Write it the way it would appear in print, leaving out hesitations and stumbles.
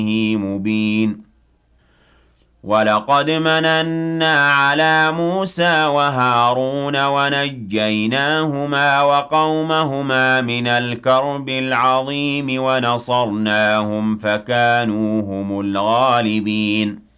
مبين ولقد مننا على موسى وهارون ونجيناهما وقومهما من الكرب العظيم ونصرناهم فكانوا هم الغالبين